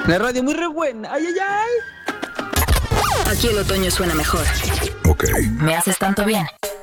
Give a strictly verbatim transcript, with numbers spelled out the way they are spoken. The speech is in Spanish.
La radio muy re buena. Ay, ay, ay. Aquí el otoño suena mejor. Ok. Me haces tanto bien.